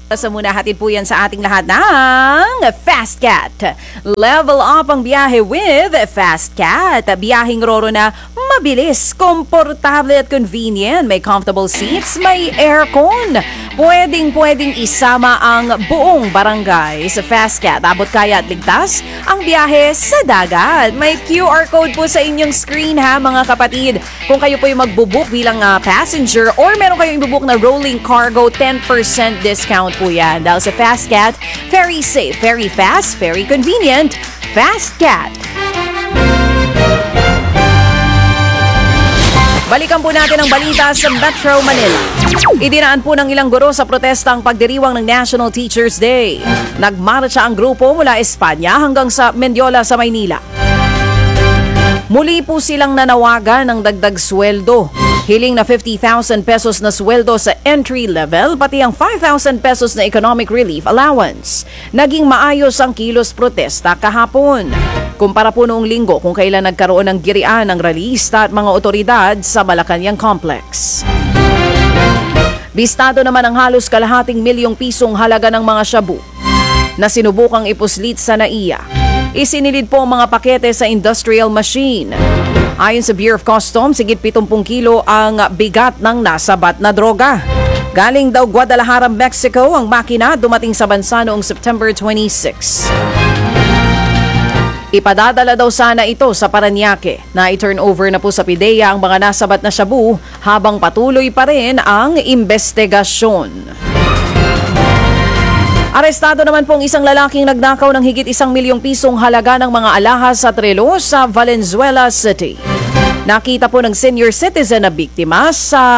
Sa muna hatid po yan sa ating lahat ng Fast Cat. Level up ang biyahe with Fast Cat. Biyaheng roro na mabilis, komportable at convenient. May comfortable seats, may aircon. Pwedeng isama ang buong barangay sa Fast Cat. Abot kaya at ligtas ang biyahe sa dagat. May QR code po sa inyong screen ha mga kapatid. Kung kayo po yung magbubook bilang passenger or meron kayong ibubook na rolling cargo, 10% discount po yan. Dahil sa Fast Cat, very safe, very fast, very convenient. Fast Cat. Balikan po natin ang balita sa Metro Manila. Idinaan po ng ilang guro sa protesta ang pagdiriwang ng National Teachers Day. Nagmarcha ang grupo mula Espanya hanggang sa Mendiola sa Maynila. Muli po silang nanawagan ng dagdag sweldo. Hiling na 50,000 pesos na sweldo sa entry level, pati ang 5,000 pesos na economic relief allowance. Naging maayos ang kilos protesta kahapon. Kumpara po noong linggo kung kailan nagkaroon ng girian ng ralista at mga otoridad sa Malacanang Complex. Bistado naman ang halos kalahating milyong pisong halaga ng mga shabu na sinubukang ipuslit sa NAIA. Isinilid po ang mga pakete sa industrial machine. Ayon sa Bureau of Customs, higit 70 kilo ang bigat ng nasabat na droga. Galing daw Guadalajara, Mexico, ang makina dumating sa bansa noong September 26. Ipadadala daw sana ito sa Parañaque na i-turn over na po sa PIDEA ang mga nasabat na shabu habang patuloy pa rin ang investigasyon. Arestado naman pong isang lalaking nagnakaw ng higit 1 milyong pisong halaga ng mga alahas at relo sa Valenzuela City. Nakita po ng senior citizen na biktima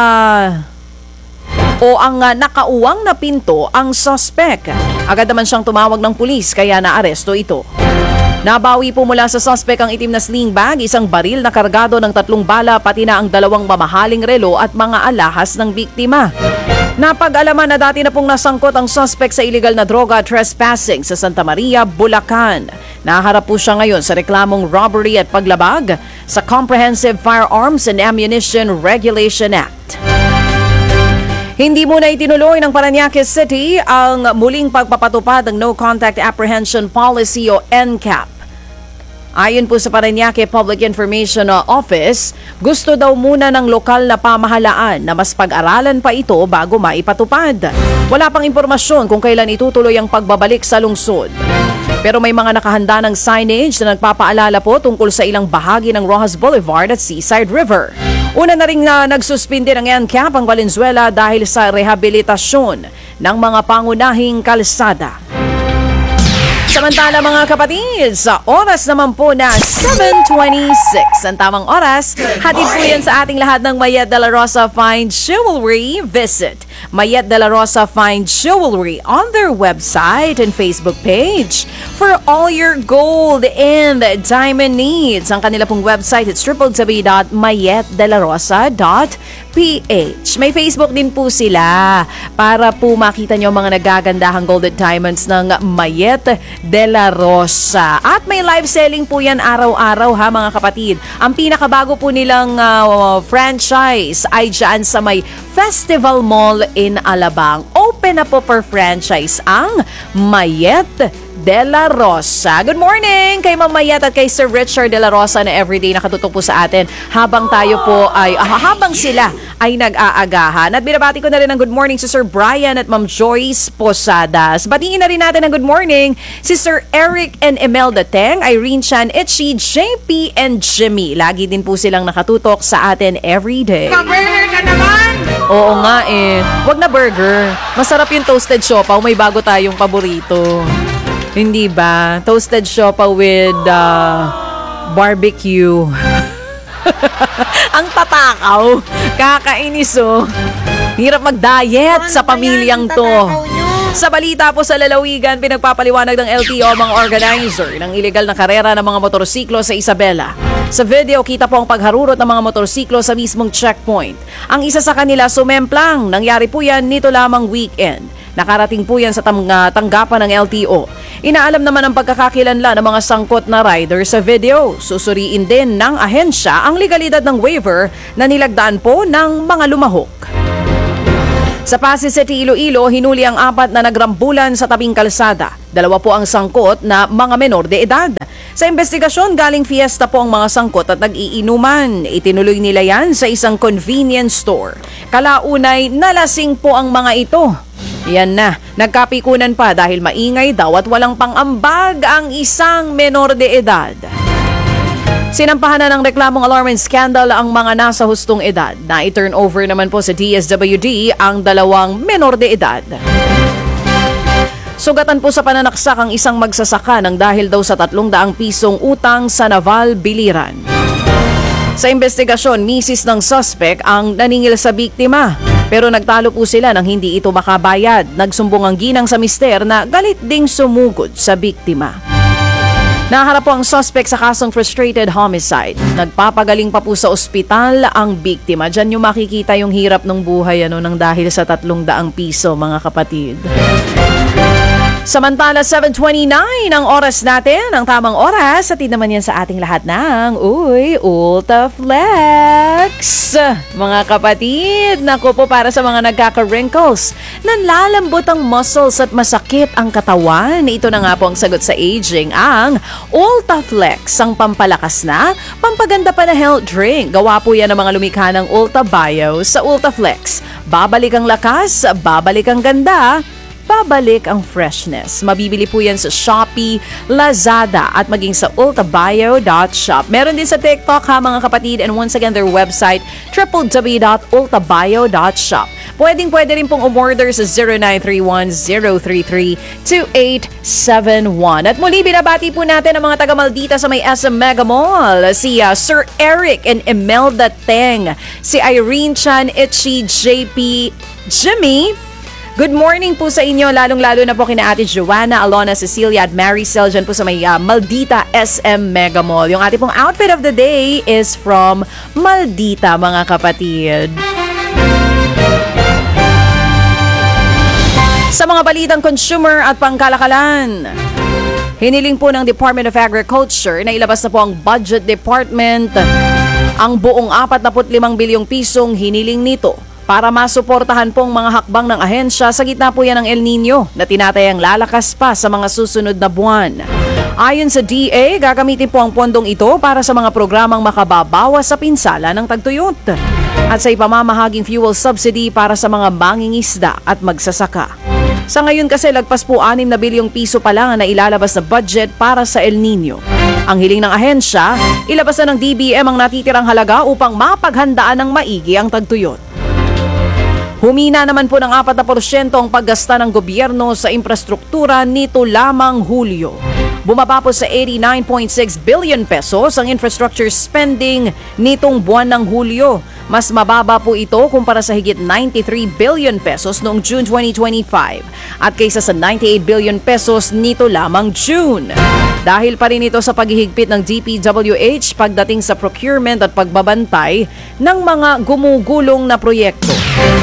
ang nakauwang na pinto ang suspect. Agad naman siyang tumawag ng pulis kaya naaresto ito. Nabawi po mula sa suspect ang itim na sling bag, isang baril na kargado ng 3 bala pati na ang 2 mamahaling relo at mga alahas ng biktima. Napag-alaman na dati na pong nasangkot ang suspect sa illegal na droga trespassing sa Santa Maria, Bulacan. Naharap po siya ngayon sa reklamong robbery at paglabag sa Comprehensive Firearms and Ammunition Regulation Act. Hindi muna itinuloy ng Parañaque City ang muling pagpapatupad ng No Contact Apprehension Policy o NCAP. Ayon po sa Parañaque Public Information Office, gusto daw muna ng lokal na pamahalaan na mas pag-aralan pa ito bago maipatupad. Wala pang impormasyon kung kailan itutuloy ang pagbabalik sa lungsod. Pero may mga nakahanda ng signage na nagpapaalala po tungkol sa ilang bahagi ng Rojas Boulevard at Seaside River. Una na rin nagsuspinde ng NCAP ang Valenzuela dahil sa rehabilitasyon ng mga pangunahing kalsada. Samantala mga kapatid, sa oras naman po na 7:26 ang tamang oras, hatid po yan sa ating lahat ng Mayet de la Rosa Fine Jewelry. Visit Mayet de la Rosa Fine Jewelry on their website and Facebook page for all your gold and diamond needs. Ang kanila pong website is www.mayetdelarosa.ph. May Facebook din po sila para po makita nyo mga nagagandahang gold and diamonds ng Mayet de la Rosa. At may live selling po yan araw-araw ha mga kapatid. Ang pinakabago po nilang franchise ay dyan sa may Festival Mall in Alabang. Open na po for franchise ang Mayet de la Rosa. Good morning kay Ma'am Mayet at kay Sir Richard de la Rosa na everyday nakatutok po sa atin habang sila ay nag-aagahan. At binabati ko na rin ng good morning si Sir Brian at Ma'am Joyce Posadas. Batiin na rin natin ng good morning si Sir Eric and Imelda Teng, Irene Chan, Itchy, JP and Jimmy. Lagi din po silang nakatutok sa atin everyday. Burger ka naman! Oo nga eh. Wag na burger. Masarap yung toasted siopaw. May bago tayong paborito. Hindi ba? Toasted siopaw with barbecue. Ang tatakaw. Kakainis oh. Hirap mag-diet sa pamilyang to. Sa balita po sa lalawigan, pinagpapaliwanag ng LTO mga organizer ng illegal na karera ng mga motorsiklo sa Isabela. Sa video, kita po ang pagharurot ng mga motorsiklo sa mismong checkpoint. Ang isa sa kanila sumemplang. Nangyari po yan nito lamang weekend. Nakarating po yan sa tanggapan ng LTO. Inaalam naman ang pagkakakilanlan ng mga sangkot na rider sa video. Susuriin din ng ahensya ang legalidad ng waiver na nilagdaan po ng mga lumahok. Sa Pasig City, Iloilo, hinuli ang 4 na nagrambulan sa tabing kalsada. 2 po ang sangkot na mga menor de edad. Sa investigasyon, galing fiesta po ang mga sangkot at nag-iinuman. Itinuloy nila yan sa isang convenience store. Kalaunay, nalasing po ang mga ito. Yan na, nagkapikunan pa dahil maingay daw at walang pang-ambag ang isang menor de edad. Sinampahan na ng reklamong alarm and scandal ang mga nasa hustong edad. Na-turn over naman po sa DSWD ang 2 menor de edad. Sugatan po sa pananaksak ang isang magsasaka ng dahil daw sa 300 pisong utang sa Naval Biliran. Sa investigasyon, misis ng suspect ang naningil sa biktima. Pero nagtalo po sila nang hindi ito makabayad. Nagsumbong ang ginang sa mister na galit ding sumugod sa biktima. Naharap po ang suspect sa kasong frustrated homicide. Nagpapagaling pa po sa ospital ang biktima. Diyan yung makikita yung hirap ng buhay ng dahil sa 300 piso, mga kapatid. Samantala, 7:29 ang oras natin. Ang tamang oras, at naman yan sa ating lahat ng Ulta Flex. Mga kapatid, naku po para sa mga nagkaka-wrinkles, nanlalambot ang muscles at masakit ang katawan. Ito na nga po ang sagot sa aging, ang Ulta Flex, ang pampalakas na, pampaganda pa na health drink. Gawa po yan ng mga lumikha ng Ulta Bio sa Ulta Flex. Babalik ang lakas, babalik ang ganda, babalik ang freshness. Mabibili po yan sa Shopee, Lazada at maging sa ultabio.shop. Meron din sa TikTok ha mga kapatid, and once again their website www.ultabio.shop. Pwede rin pong umorder sa 0931-033-2871. At muli binabati po natin ang mga taga Maldita sa may SM Mega Mall. Si Sir Eric and Imelda Teng, si Irene Chan, Itchy, JP, Jimmy. Good morning po sa inyo, lalong-lalo na po kina Ate Joanna, Alona, Cecilia at Maricel dyan po sa may Maldita SM Mega Mall. Yung ating pong outfit of the day is from Maldita, mga kapatid. Sa mga balitang consumer at pangkalakalan, hiniling po ng Department of Agriculture na ilabas na po ang budget department ang buong 45 bilyong pisong hiniling nito para masuportahan pong mga hakbang ng ahensya sa gitna po yan ng El Nino na tinatayang lalakas pa sa mga susunod na buwan. Ayon sa DA, gagamitin po ang pondong ito para sa mga programang makababawas sa pinsala ng tagtuyot at sa ipamamahaging fuel subsidy para sa mga mangingisda at magsasaka. Sa ngayon kasi lagpas po 6 na bilyong piso pa lang na ilalabas na budget para sa El Nino. Ang hiling ng ahensya, ilabas na ng DBM ang natitirang halaga upang mapaghandaan ng maigi ang tagtuyot. Humina naman po ng 4% ang paggasta ng gobyerno sa infrastruktura nito lamang Hulyo. Bumaba po sa 89.6 billion pesos ang infrastructure spending nitong buwan ng Hulyo. Mas mababa po ito kumpara sa higit 93 billion pesos noong June 2025 at kaysa sa 98 billion pesos nito lamang June. Dahil pa rin ito sa paghihigpit ng DPWH pagdating sa procurement at pagbabantay ng mga gumugulong na proyekto.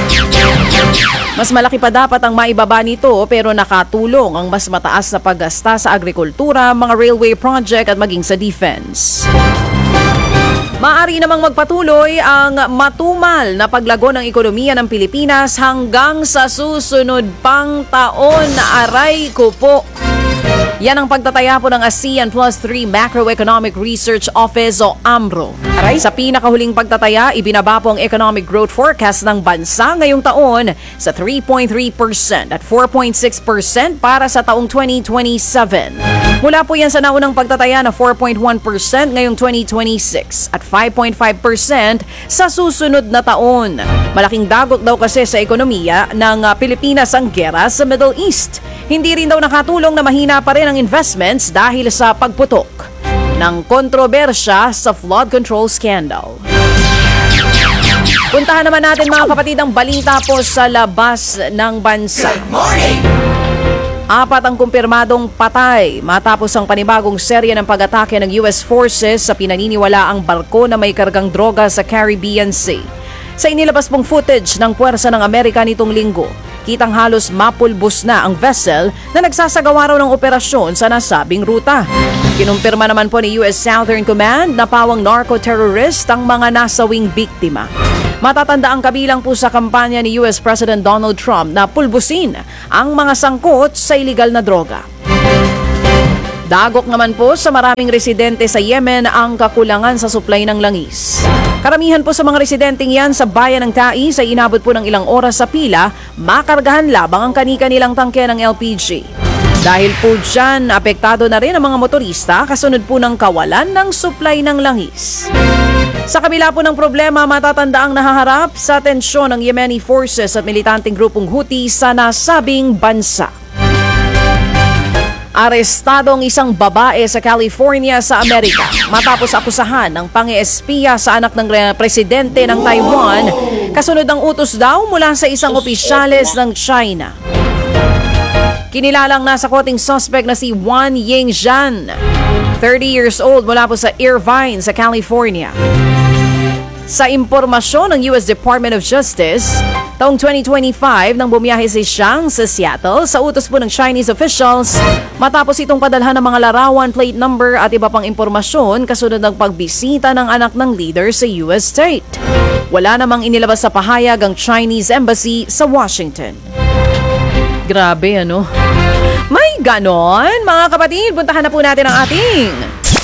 Mas malaki pa dapat ang maibaba nito pero nakatulong ang mas mataas na paggasta sa agrikultura, mga railway project at maging sa defense. Maaari namang magpatuloy ang matumal na paglago ng ekonomiya ng Pilipinas hanggang sa susunod pang taon. Aray ko po! Yan ang pagtataya po ng ASEAN Plus 3 Macroeconomic Research Office o AMRO. Sa pinakahuling pagtataya, ibinaba po ang economic growth forecast ng bansa ngayong taon sa 3.3% at 4.6% para sa taong 2027. Mula po yan sa naunang pagtataya na 4.1% ngayong 2026 at 5.5% sa susunod na taon. Malaking dagot daw kasi sa ekonomiya ng Pilipinas ang gera sa Middle East. Hindi rin daw nakatulong na mahina pa rin ang investments dahil sa pagputok ng kontrobersya sa flood control scandal. Puntahan naman natin mga kapatid ang balita po sa labas ng bansa. Good morning! 4 ang kumpirmadong patay matapos ang panibagong serye ng pag-atake ng US forces sa pinaniniwalaang barko na may kargang droga sa Caribbean Sea. Sa inilabas pong footage ng puwersa ng Amerika nitong linggo, kitang halos mapulbos na ang vessel na nagsasagawa raw ng operasyon sa nasabing ruta. Kinumpirma naman po ni US Southern Command na pawang narco-terrorist ang mga nasawing biktima. Matatanda ang kabilang po sa kampanya ni US President Donald Trump na pulbusin ang mga sangkot sa iligal na droga. Dagok naman po sa maraming residente sa Yemen ang kakulangan sa supply ng langis. Karamihan po sa mga residenteng yan sa bayan ng Taiz ay inabot po ng ilang oras sa pila, makargahan labang ang kani-kanilang tangke ng LPG. Dahil po dyan, apektado na rin ang mga motorista kasunod po ng kawalan ng supply ng langis. Sa kabila po ng problema, matatanda ang nahaharap sa tensyon ng Yemeni forces at militanteng grupong Houthi sa nasabing bansa. Arestadong isang babae sa California sa Amerika matapos akusahan ng pang-espiya sa anak ng presidente ng Taiwan kasunod ng utos daw mula sa isang opisyales ng China. Kinilalang nasa koting suspect na si Wan Yingzhan, 30 years old mula po sa Irvine sa California. Sa impormasyon ng US Department of Justice, taong 2025 nang bumiyahe si Xiang sa Seattle sa utos po ng Chinese officials matapos itong padalhan ng mga larawan, plate number at iba pang impormasyon kasunod ng pagbisita ng anak ng leader sa US state. Wala namang inilabas sa pahayag ang Chinese Embassy sa Washington. Grabe ano? May ganon? Mga kapatid, puntahan na po natin ang ating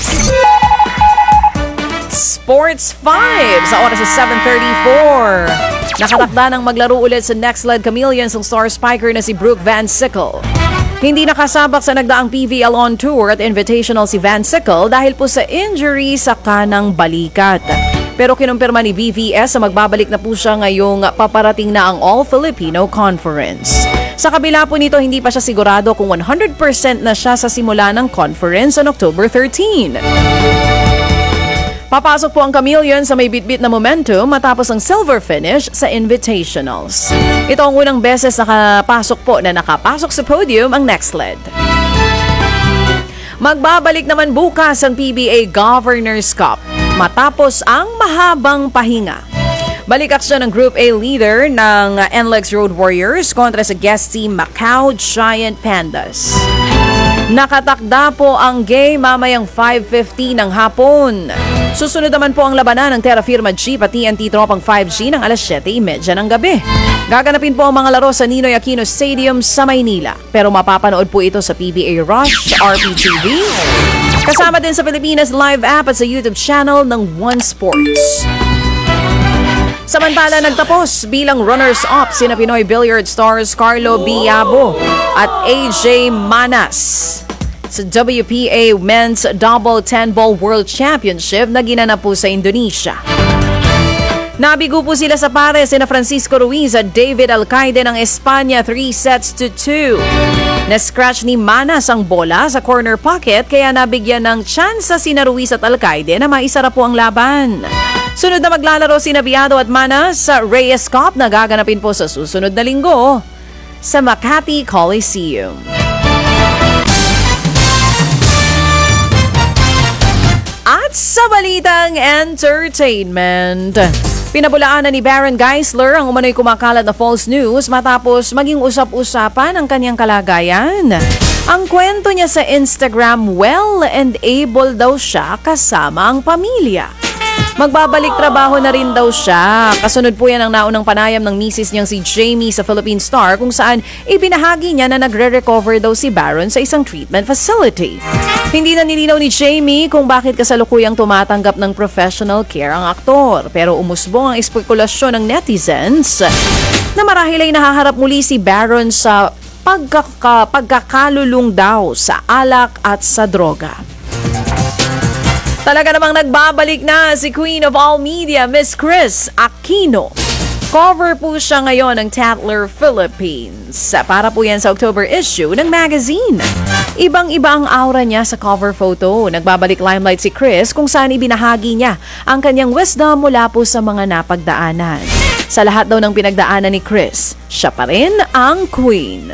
Sports 5 sa oras sa 7:34. Nakatakda ng maglaro ulit sa Next Led Chameleons ang star spiker na si Brooke Van Sickle. Hindi nakasabak sa nagdaang PVL on tour at invitational si Van Sickle dahil po sa injury sa kanang balikat. Pero kinumpirma ni BVS na magbabalik na po siya ngayong paparating na ang All-Filipino Conference. Sa kabila po nito, hindi pa siya sigurado kung 100% na siya sa simula ng conference on October 13. Papasok po ang Chameleon sa may bitbit na momentum matapos ang silver finish sa Invitationals. Ito ang unang beses nakapasok po na nakapasok sa podium ang Next Led. Magbabalik naman bukas ang PBA Governors Cup matapos ang mahabang pahinga. Balik aksyon ng Group A leader ng NLEX Road Warriors kontra sa guest team Macau Giant Pandas. Nakatakda po ang game mamayang 5:50 ng hapon. Susunod naman po ang labanan ng Terra Firma Jeep at TNT Tropang 5G ng alas 7:30 ng gabi. Gaganapin po ang mga laro sa Ninoy Aquino Stadium sa Maynila. Pero mapapanood po ito sa PBA Rush, RPTV, kasama din sa Pilipinas Live app at sa YouTube channel ng One Sports. Samantala, nagtapos bilang runners-up sina Pinoy Billiard stars Carlo Biabo at AJ Manas sa WPA Men's Double 10-Ball World Championship na ginanap po sa Indonesia. Nabigo po sila sa pares sina Francisco Ruiz at David Alcaide ng Espanya 3-2. Na-scratch ni Manas ang bola sa corner pocket kaya nabigyan ng tsansa sina Ruiz at Alcaide na maisara po ang laban. Sunod na maglalaro sina Biado at Manas sa Reyes Cup na gaganapin po sa susunod na linggo sa Makati Coliseum. At sa balitang entertainment, pinabulaanan ni Baron Geisler ang umano'y kumakalat na false news matapos maging usap-usapan ang kanyang kalagayan. Ang kwento niya sa Instagram, well and able daw siya kasama ang pamilya. Magbabalik trabaho na rin daw siya. Kasunod po yan ang naunang panayam ng misis niyang si Jamie sa Philippine Star kung saan ibinahagi niya na nagre-recover daw si Baron sa isang treatment facility. Hindi na nilinaw ni Jamie kung bakit kasalukuyang tumatanggap ng professional care ang aktor. Pero umusbong ang espekulasyon ng netizens na marahil ay nahaharap muli si Baron sa pagkakalulong daw sa alak at sa droga. Talaga namang nagbabalik na si Queen of All Media, Miss Kris Aquino. Cover po siya ngayon ng Tatler Philippines. Para po yan sa October issue ng magazine. Ibang-iba ang aura niya sa cover photo. Nagbabalik limelight si Kris kung saan ibinahagi niya ang kanyang wisdom mula po sa mga napagdaanan. Sa lahat daw ng pinagdaanan ni Kris, siya pa rin ang Queen.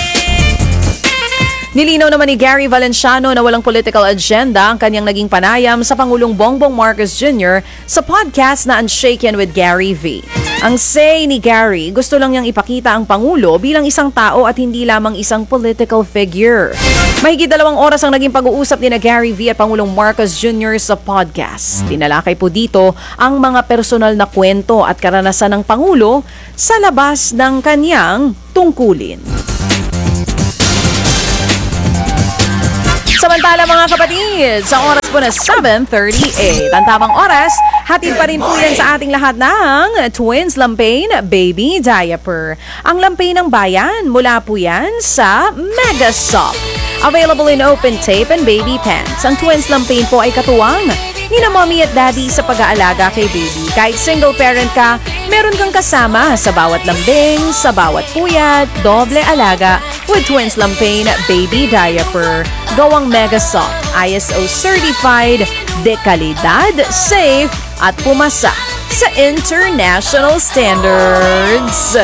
Nilinaw naman ni Gary Valenciano na walang political agenda ang kanyang naging panayam sa Pangulong Bongbong Marcos Jr. sa podcast na Unshaken with Gary V. Ang say ni Gary, gusto lang niyang ipakita ang Pangulo bilang isang tao at hindi lamang isang political figure. Mahigit 2 oras ang naging pag-uusap ni Gary V at Pangulong Marcos Jr. sa podcast. Tinalakay po dito ang mga personal na kwento at karanasan ng Pangulo sa labas ng kanyang tungkulin. Samantala mga kapatid, sa oras po na 7:38, ang tamang oras, hatid pa rin po yan sa ating lahat ng Twins Lampain Baby Diaper. Ang lampain ng bayan, mula po yan sa Megasoft. Available in open tape and baby pants. Ang Twins Lampain po ay katuwang ni na mommy at daddy sa pag-aalaga kay baby. Kahit single parent ka, meron kang kasama sa bawat lambing, sa bawat puyat, doble alaga with Twins Lampain Baby Diaper. Gawang Megasoft, ISO certified, de kalidad, safe, at pumasa sa international standards.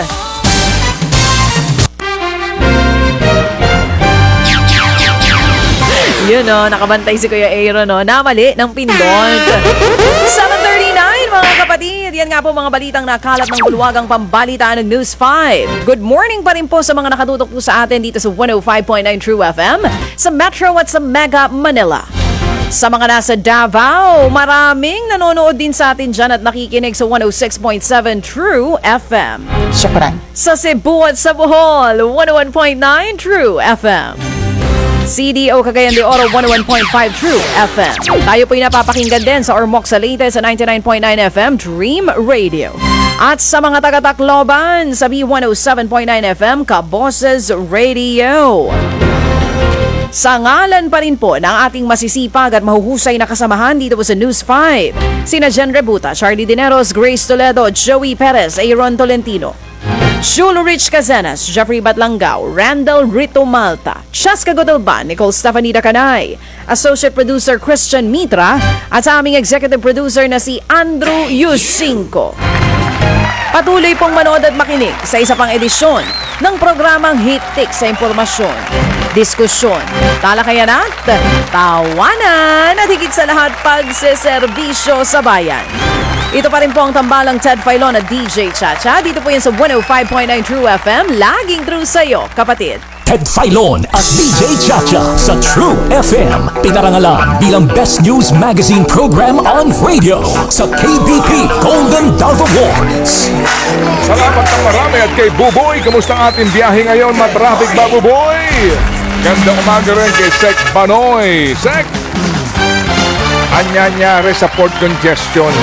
Yun nakabantay si Kuya Aaron namali ng pindot. 7:39 mga kapatid. Yan nga po mga balitang nakalap ng bulwagang pambalitaan ng News 5. Good morning pa rin po sa mga nakatutok po sa atin dito sa 105.9 True FM, sa Metro at sa Mega Manila. Sa mga nasa Davao, maraming nanonood din sa atin dyan at nakikinig sa 106.7 True FM. Syukran. Sa Cebu at sa Bohol, 101.9 True FM. CDO Cagayan de Oro, 101.5 True FM. Tayo po'y napapakinggan din sa Ormoc sa Leyte sa 99.9 FM Dream Radio. At sa mga taga-Tacloban sa B107.9 FM Kaboses Radio. Sa ngalan pa rin po ng ating masisipag at mahuhusay na kasamahan dito po sa News 5, sina Jen Rebuta, Charlie Dineros, Grace Toledo, Joey Perez, Aaron Tolentino, Shulo Rich Cazenas, Jeffrey Batlangao, Randall Rito Malta, Chaska Godalban, Nicole Stefanida Canay, Associate Producer Christian Mitra, at sa aming Executive Producer na si Andrew Yusinko. Patuloy pong manood at makinig sa isa pang edisyon ng programang Hitik sa Impormasyon, Diskusyon, Talakayan at Tawanan at higit sa lahat pagseserbisyo sa bayan. Ito pa rin po ang tambalang Ted Filon at DJ Chacha. Dito po yan sa 105.9 True FM. Laging true sa'yo, kapatid. Ted Filon at DJ Chacha sa True FM. Pinarangalan bilang Best News Magazine Program on Radio sa KBP Golden Dove Awards. Salamat ng marami at kay Buboy. Kamusta ang ating biyahe ngayon? Matraffic ba, Buboy? Ganda umaga rin kay Sek Banoy. Sek! Anyanyari sa port congestion.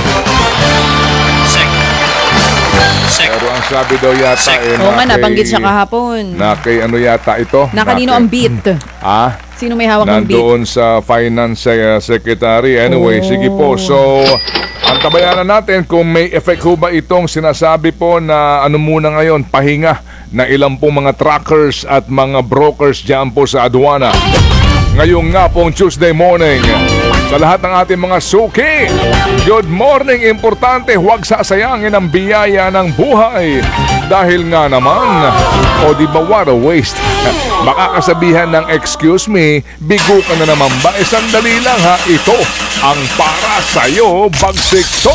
Pero ang sabi daw yata Oo nga, nabanggit siya kahapon. Na kay ano yata ito? Na kanino ang beat? Sino may hawak ng beat? Nandoon sa Finance Secretary. Anyway, sige po. So, ang tabayanan natin kung may effect ho ba itong sinasabi po na ano muna ngayon, pahinga na ilang pong mga truckers at mga brokers dyan po sa aduana. Ngayong nga pong Tuesday morning, sa lahat ng ating mga suki, good morning. Importante, huwag sasayangin ang biyaya ng buhay. Dahil nga naman, o di ba what a waste. Makakasabihan ng excuse me, bigo ka na naman ba? Sandali lang ha, ito ang para sa'yo, bagsik to.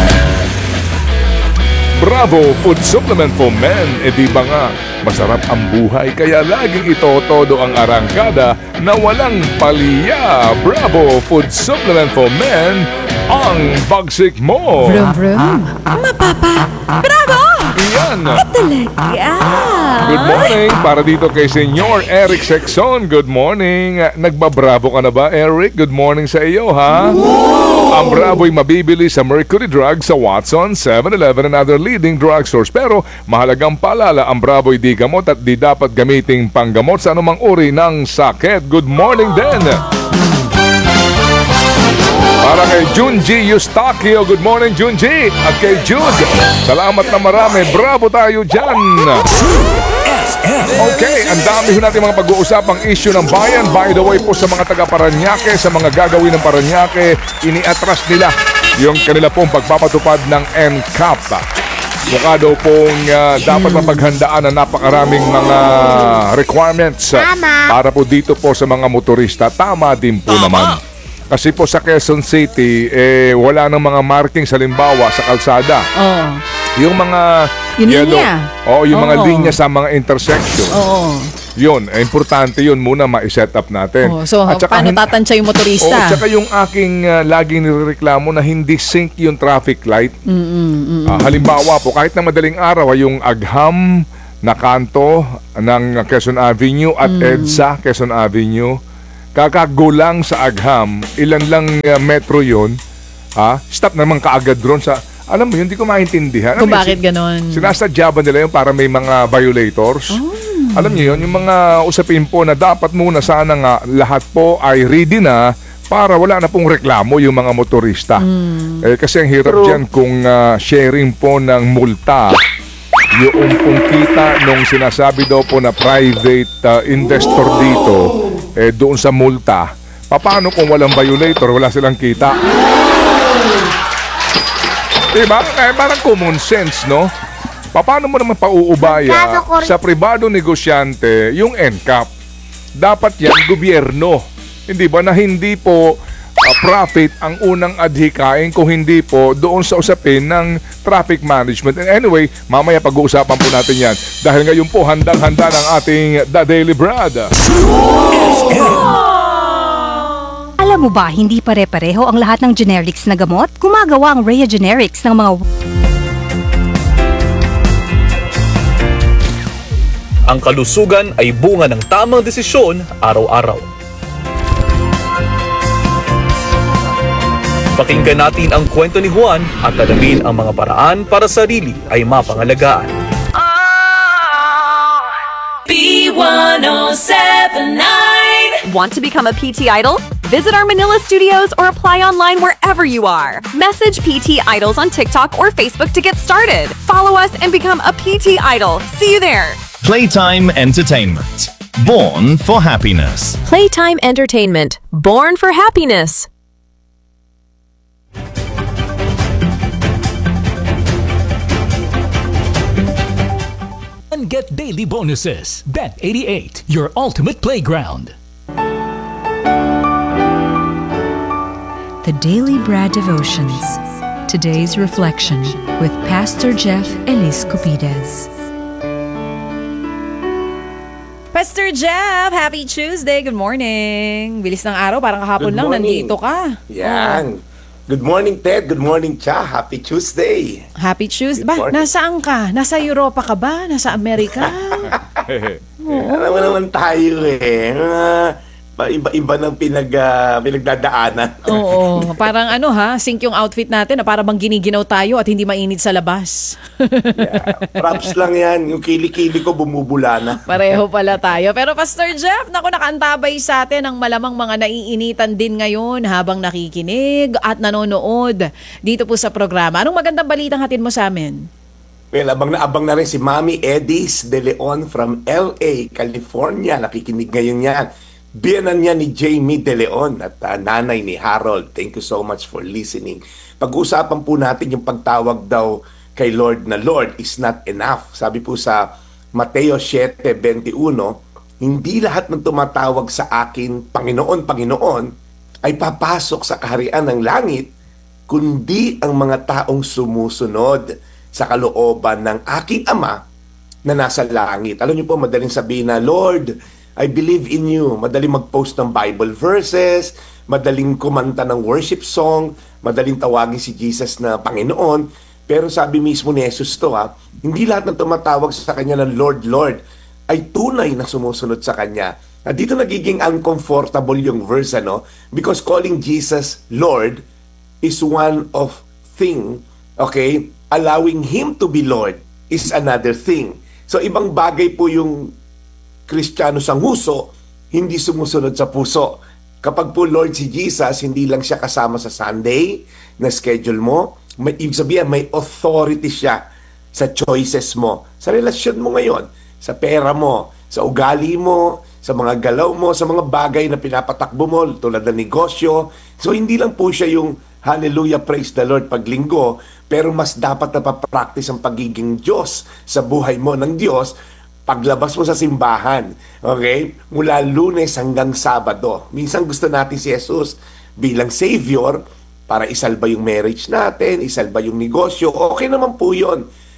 Bravo Food Supplement for Men. Di ba nga, masarap ang buhay kaya laging ito todo ang arangkada na walang palya. Bravo Food Supplement for Men, ang bagsik mo. Brum brum. Mapapa. Bravo! Iyan. Talaga. Good morning para dito kay Senyor Eric Sexon. Good morning. Nagbabravo ka na ba, Eric? Good morning sa iyo, ha? Ang Bravo'y mabibili sa Mercury Drug, sa Watson, 7-Eleven and other leading drugstores. Pero mahalagang paalala, ang Bravo'y di gamot at di dapat gamiting panggamot sa anumang uri ng sakit. Good morning din. Para kay Junji Eustachio, good morning Junji. At kay Jude, salamat na marami. Bravo tayo dyan. Okay, ang dami ho natin mga pag-uusapang issue ng bayan. By the way po sa mga taga-Paranaque, sa mga gagawin ng Paranaque, iniatras nila yung kanila pong pagpapatupad ng NCAP. Mukha daw pong dapat mapaghandaan na napakaraming mga requirements para po dito po sa mga motorista. Tama din po naman. Kasi po sa Quezon City, wala nang mga marking sa limbawa sa kalsada. Yung mga Yung yellow. linya. Oo, yung mga Oo. linya sa mga intersection. Oo. Yun, importante yun muna ma-set up natin. So, At saka paano tatansya yung Oo, motorista? tsaka yung aking laging nireklamo na hindi sync yung traffic light. Halimbawa po, kahit na madaling araw, yung Agham na kanto ng Quezon Avenue at EDSA Quezon Avenue, kakagulang sa Agham, ilan lang metro yun, stop naman kaagad ron sa, alam mo, hindi ko maintindihan. Kung bakit ganon? Sinasadya ba nila yun para may mga violators? Alam niyo yun, yung mga usapin po na dapat muna sana nga lahat po ay ready na para wala na pong reklamo yung mga motorista. Kasi ang hirap dyan kung sharing po ng multa, yung pong kita nung sinasabi daw po na private investor dito, doon sa multa, paano kung walang violator, wala silang kita? Diba? Parang common sense, no? Paano mo naman pauubaya sa pribado negosyante yung NCAP? Dapat yan gobyerno. Hindi ba na hindi po profit ang unang adhikain kung hindi po doon sa usapin ng traffic management. And anyway, mamaya pag-uusapan po natin yan. Dahil ngayon po handang-handa ng ating The Daily Brad. Alam mo ba, hindi pare-pareho ang lahat ng generics na gamot? Gumagawa ang Rhea Generics ng mga... Ang kalusugan ay bunga ng tamang desisyon araw-araw. Pakinggan natin ang kwento ni Juan at alamin ang mga paraan para sa sarili ay mapangalagaan. B1079. Want to become a PT Idol? Visit our Manila studios or apply online wherever you are. Message PT Idols on TikTok or Facebook to get started. Follow us and become a PT Idol. See you there. Playtime Entertainment. Born for happiness. Playtime Entertainment. Born for happiness. And get daily bonuses. Bet88, your ultimate playground. The Daily Brad Devotions. Today's Reflection with Pastor Jeff Elis Cupides. Pastor Jeff, happy Tuesday. Good morning. Bilis ng araw, parang kahapon Good lang morning. nandito ka. Yan. Good morning, Ted. Good morning, Cha. Happy Tuesday. Happy Tuesday. Good Ba, morning. nasaan ka? Nasa Europa ka ba? Nasa Amerika? Alam mo naman tayo iba-iba ng pinagdadaanan. Oo, parang sync yung outfit natin na para bang giniginaw tayo at hindi mainit sa labas. Yeah. Props lang yan. Yung kili-kili ko bumubula na. Pareho pala tayo. Pero Pastor Jeff, naku, nakaantabay sa atin ang malamang mga naiinitan din ngayon habang nakikinig at nanonood dito po sa programa. Anong magandang balitang hatid mo sa amin? Well, abang na rin si Mami Edis De Leon from LA, California. Nakikinig ngayon yan. Biyanan niya ni Jamie De Leon at nanay ni Harold. Thank you so much for listening. Pag-uusapan po natin yung pagtawag daw kay Lord na Lord is not enough. Sabi po sa Mateo 7:21, hindi lahat ng tumatawag sa akin, Panginoon, Panginoon, ay papasok sa kaharian ng langit, kundi ang mga taong sumusunod sa kalooban ng aking Ama na nasa langit. Alam niyo po, madaling sabihin na, Lord, I believe in you. Madaling mag-post ng Bible verses, madaling kumanta ng worship song, madaling tawagin si Jesus na Panginoon. Pero sabi mismo ni Jesus to, hindi lahat ng tumatawag sa kanya ng Lord, Lord ay tunay na sumusunod sa kanya. At dito nagiging uncomfortable yung verse, because calling Jesus Lord is one of thing, okay? Allowing Him to be Lord is another thing. So ibang bagay po yung Kristiyano sa nguso, hindi sumusunod sa puso. Kapag po Lord si Jesus, hindi lang siya kasama sa Sunday na schedule mo, ibig sabihin may authority siya sa choices mo, sa relasyon mo ngayon, sa pera mo, sa ugali mo, sa mga galaw mo, sa mga bagay na pinapatakbo mo tulad ng negosyo. So hindi lang po siya yung hallelujah, praise the Lord paglinggo, pero mas dapat na pa-practice ang pagiging Diyos sa buhay mo ng Diyos paglabas mo sa simbahan, okay? Mula Lunes hanggang Sabado. Minsan gusto natin si Jesus bilang Savior para isalba yung marriage natin, isalba yung negosyo. Okay naman po yun.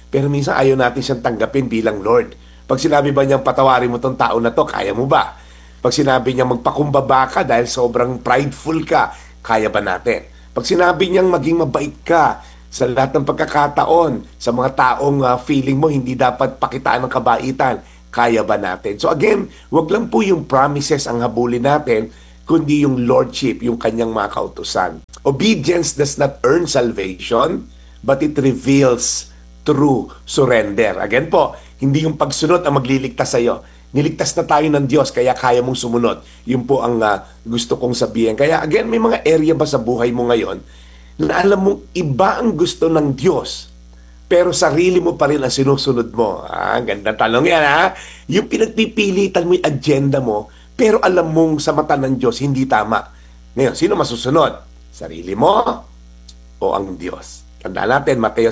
Pero minsan ayaw natin siyang tanggapin bilang Lord. Pag sinabi ba niyang patawarin mo tong tao na to, kaya mo ba? Pag sinabi niyang magpakumbaba ka dahil sobrang prideful ka, kaya ba natin? Pag sinabi niyang maging mabait ka sa lahat ng pagkakataon, sa mga taong feeling mo hindi dapat pakitaan ng kabaitan, kaya ba natin? So again, wag lang po yung promises ang habulin natin, kundi yung lordship, yung kanyang mga kautusan. Obedience does not earn salvation, but it reveals true surrender. Again po, hindi yung pagsunod ang magliligtas sa iyo. Niligtas na tayo ng Diyos, kaya kaya mong sumunod. Yun po ang gusto kong sabihin. Kaya again, may mga area ba sa buhay mo ngayon na alam mong iba ang gusto ng Diyos, pero sarili mo pa rin ang sinusunod mo? Gandang tanong yan, ha? Yung pinagpipilitan mo yung agenda mo, pero alam mong sa mata ng Diyos, hindi tama. Ngayon, sino masusunod? Sarili mo o ang Diyos? Tandaan natin, Mateo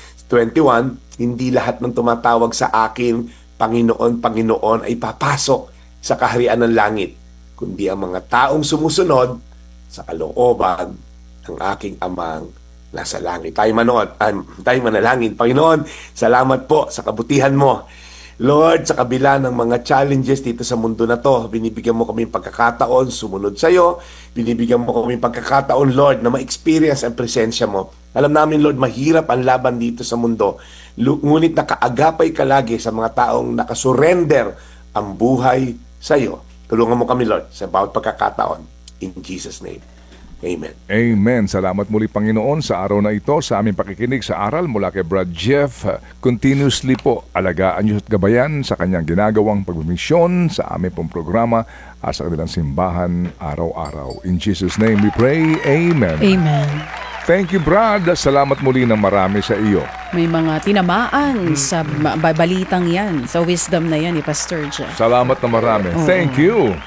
7:21, hindi lahat ng tumatawag sa akin, Panginoon, Panginoon, ay papasok sa kaharian ng langit, kundi ang mga taong sumusunod sa kalooban ng aking amang nasa langit. Tayo manalangin. Panginoon, salamat po sa kabutihan mo. Lord, sa kabila ng mga challenges dito sa mundo na to, binibigyan mo kami pagkakataon sumunod sa iyo. Binibigyan mo kami pagkakataon, Lord, na ma-experience ang presensya mo. Alam namin, Lord, mahirap ang laban dito sa mundo. Ngunit nakaagapay ka lagi sa mga taong nakasurrender ang buhay sa iyo. Tulungan mo kami, Lord, sa bawat pagkakataon. In Jesus' name. Amen. Amen. Salamat muli, Panginoon, sa araw na ito sa aming pakikinig sa aral mula kay Brad Jeff. Continuously po, alagaan niyo at gabayan sa kanyang ginagawang pagmimisyon sa aming pong programa at sa kanilang simbahan araw-araw. In Jesus' name we pray. Amen. Amen. Thank you, Brad. Salamat muli ng marami sa iyo. May mga tinamaan sa balitang yan, sa wisdom na yan ni Pastor Jeff. Salamat na marami. Thank you.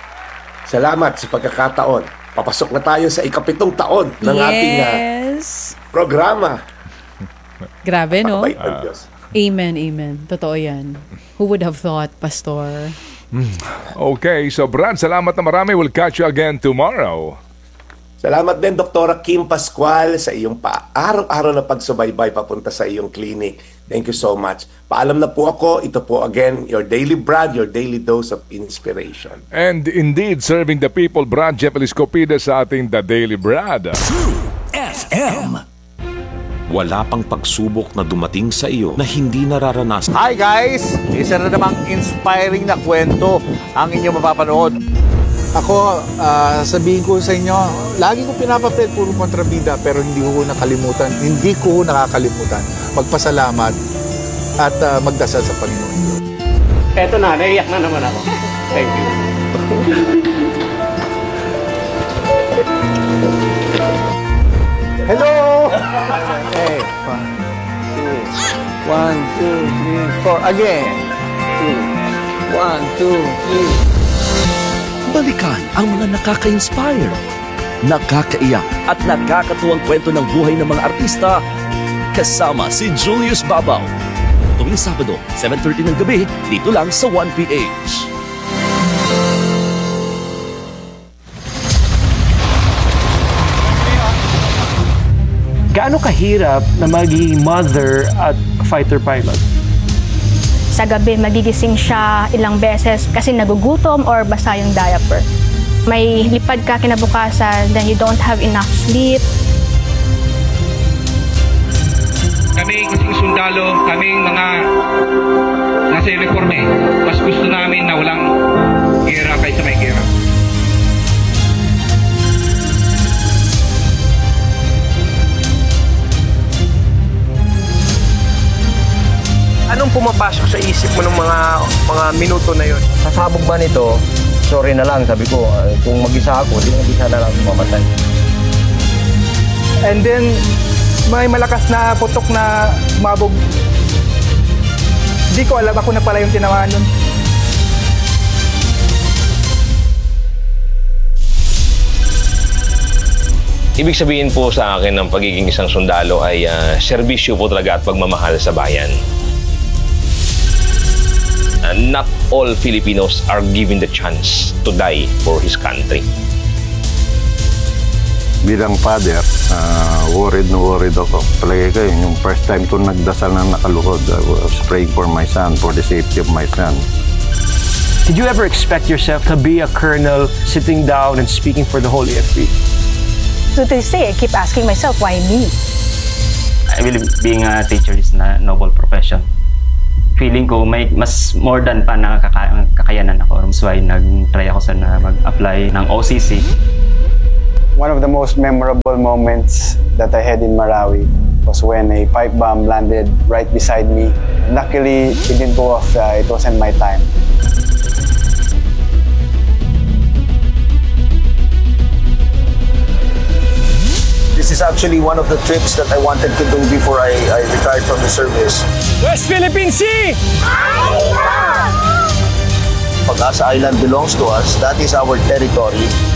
Salamat sa pagkakataon. Papasok na tayo sa 7th taon ng ating programa. Grabe, no? Pakabait ng Diyos. Amen, amen. Totoo yan. Who would have thought, Pastor? Okay, so Brad, salamat na marami. We'll catch you again tomorrow. Salamat din, Dr. Kim Pascual, sa iyong araw-araw na pagsubaybay papunta sa iyong clinic. Thank you so much. Paalam na po ako. Ito po again, your daily Brad, your daily dose of inspiration. And indeed, serving the people, Brad Jeff Eliscopides sa ating The Daily Brad. True FM. Wala pang pagsubok na dumating sa iyo na hindi nararanasan. Hi guys! Isa na namang inspiring na kwento ang inyong mapapanood. Ako, sabihin ko sa inyo, lagi ko pinapapit puro kontrabida pero hindi ko nakalimutan. Hindi ko nakakalimutan magpasalamat at magdasal sa Panginoon. Eto na, naiyak na naman ako. Thank you. Hello! Okay, 1, 2, 3, 4. Again. 1, 2, 3. Balikan ang mga nakaka-inspire, nakakaiyak at nakakatuwang kwento ng buhay ng mga artista kasama si Julius Babaw. Tuwing Sabado, 7:30 ng gabi, dito lang sa 1PH. Gaano kahirap na maging mother at fighter pilot? Sa gabi, magigising siya ilang beses kasi nagugutom or basa yung diaper. May lipad ka kinabukasan, then you don't have enough sleep. Kami kasing sundalo, kaming mga nasa uniforme, mas gusto namin na walang gera kaysa may gera. Anong pumapasok sa isip mo ng mga minuto na yun? Sasabog ba nito? Sorry na lang, sabi ko, kung mag-isa ako, di mag-isa na lang mamatay. And then, may malakas na putok na umabog. Hindi ko alam, ako na pala yung tinamaan nun. Ibig sabihin po sa akin ng pagiging isang sundalo ay serbisyo po talaga at pagmamahal sa bayan. Not all Filipinos are given the chance to die for his country. Bilang father, worried ako. Palagay ko yung first time ko nagdasal na nakaluhod. I was praying for my son, for the safety of my son. Did you ever expect yourself to be a colonel, sitting down and speaking for the whole AFP? So to say, I keep asking myself, why me? I believe being a teacher is a noble profession. Feeling ko may mas more than pa na kakayanan ako. So why nag-try ako na mag-apply ng OCC. One of the most memorable moments that I had in Marawi was when a pipe bomb landed right beside me. Luckily, it didn't go off. It wasn't my time. This is actually one of the trips that I wanted to do before I retired from the service. West Philippine Sea! Pag-asa Island belongs to us, that is our territory.